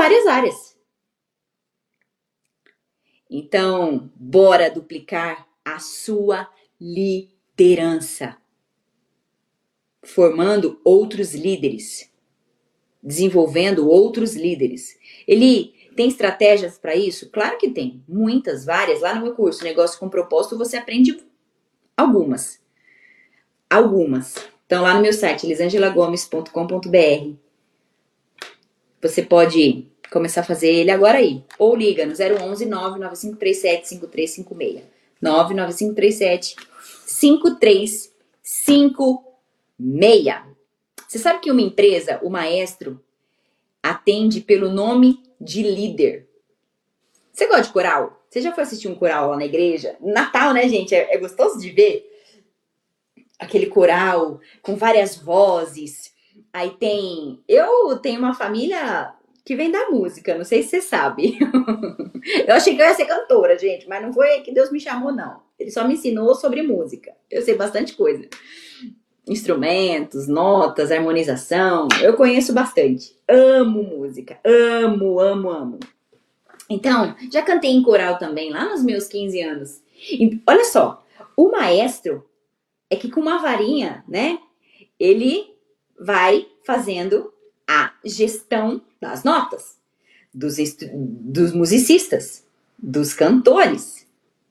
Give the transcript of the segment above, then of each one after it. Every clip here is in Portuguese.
várias áreas. Então, bora duplicar a sua liderança, formando outros líderes, desenvolvendo outros líderes. Ele tem estratégias para isso? Claro que tem, muitas, várias. Lá no meu curso Negócio com Propósito você aprende algumas. Então lá no meu site elisangelagomes.com.br você pode começar a fazer ele agora aí. Ou liga no 011 99537 5356. 99537 5356. Você sabe que uma empresa, o maestro, atende pelo nome de líder. Você gosta de coral? Você já foi assistir um coral lá na igreja? Natal, né, gente? É gostoso de ver aquele coral com várias vozes. Aí eu tenho uma família que vem da música, não sei se você sabe. Eu achei que eu ia ser cantora, gente, mas não foi que Deus me chamou, não. Ele só me ensinou sobre música. Eu sei bastante coisa. Instrumentos, notas, harmonização, eu conheço bastante. Amo música, amo. Então, já cantei em coral também, lá nos meus 15 anos. E, olha só, o maestro é que com uma varinha, né, ele vai fazendo a gestão das notas, dos musicistas, dos cantores.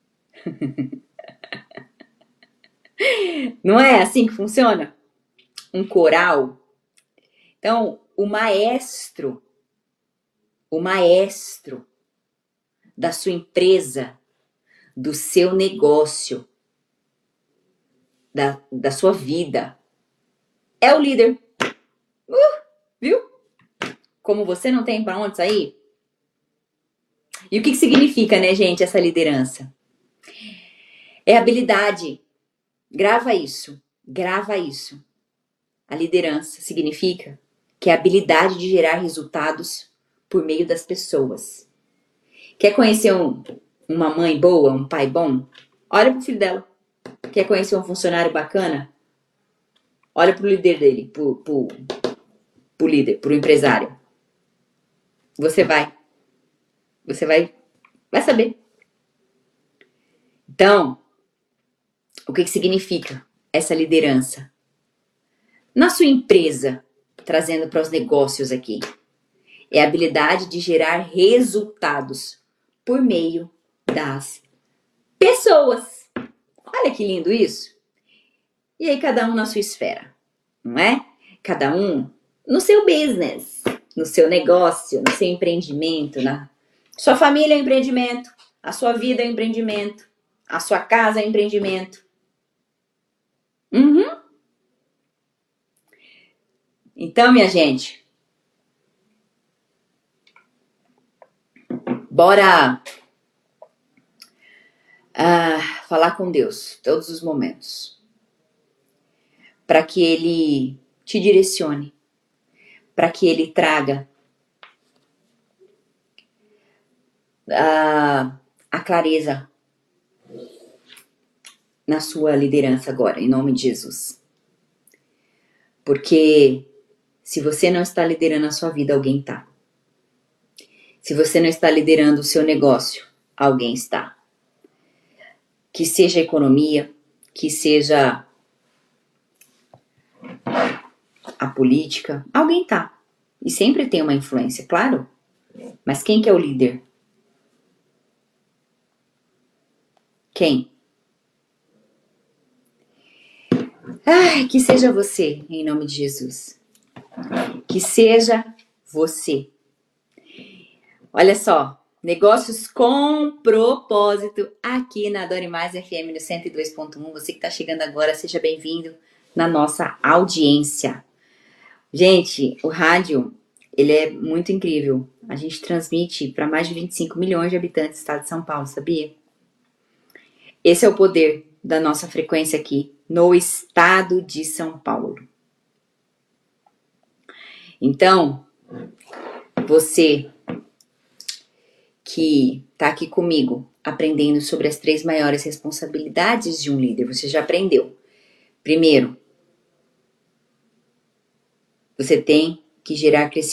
Não é assim que funciona? Um coral. Então, o maestro da sua empresa, do seu negócio, da sua vida, é o líder. Viu? Como você não tem para onde sair? E o que significa, né, gente, essa liderança? É habilidade. Grava isso. A liderança significa que é a habilidade de gerar resultados por meio das pessoas. Quer conhecer uma mãe boa, um pai bom? Olha pro filho dela. Quer conhecer um funcionário bacana? Olha pro líder dele, pro líder, pro empresário. Você vai saber. Então, o que significa essa liderança? Na sua empresa, trazendo para os negócios aqui, é a habilidade de gerar resultados por meio das pessoas. Olha que lindo isso. E aí cada um na sua esfera, não é? Cada um no seu business, no seu negócio, no seu empreendimento, na sua família é um empreendimento, a sua vida é um empreendimento, a sua casa é um empreendimento. Então, minha gente, bora falar com Deus todos os momentos, para que Ele te direcione, para que Ele traga a clareza na sua liderança agora, em nome de Jesus. Porque se você não está liderando a sua vida, alguém está. Se você não está liderando o seu negócio, alguém está. Que seja a economia, que seja a política, alguém está. E sempre tem uma influência, claro. Mas quem que é o líder? Quem? Que seja você, em nome de Jesus. Que seja você. Olha só, negócios com propósito aqui na Adore Mais FM no 102.1. Você que está chegando agora, seja bem-vindo na nossa audiência. Gente, o rádio, ele é muito incrível. A gente transmite para mais de 25 milhões de habitantes do estado de São Paulo, sabia? Esse é o poder da nossa frequência aqui no estado de São Paulo. Então, você que está aqui comigo, aprendendo sobre as 3 maiores responsabilidades de um líder, você já aprendeu. Primeiro, você tem que gerar crescimento.